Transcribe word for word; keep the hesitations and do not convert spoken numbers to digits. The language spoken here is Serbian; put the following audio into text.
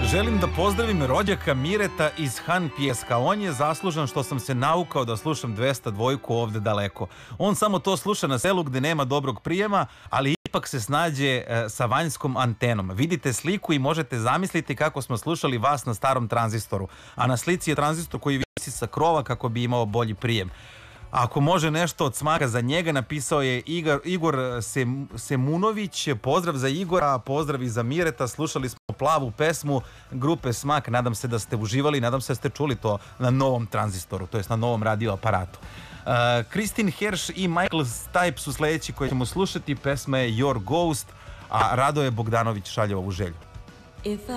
Želim da pozdravim rođaka Mireta iz Han Pjeska. On je zaslužan što sam se naukao da slušam dvesta dvojku ovde daleko. On samo to sluša na selu gde nema dobrog prijema, ali ipak se snađe e, sa vanjskom antenom. Vidite sliku i možete zamisliti kako smo slušali vas na starom tranzistoru. A na slici je tranzistor koji visi sa krova kako bi imao bolji prijem. Ako može nešto od Smaka za njega, napisao je Igor, Igor Sem, Semunović. Pozdrav za Igora, pozdrav i za Mireta. Slušali smo plavu pesmu grupe Smak. Nadam se da ste uživali, nadam se da ste čuli to na novom tranzistoru, to jest na novom radio aparatu. Kristin uh, Herš i Michael Stipe su sledeći koji ćemo slušati. Pesma je Your Ghost, a Radoje Bogdanović šalje ovu želju.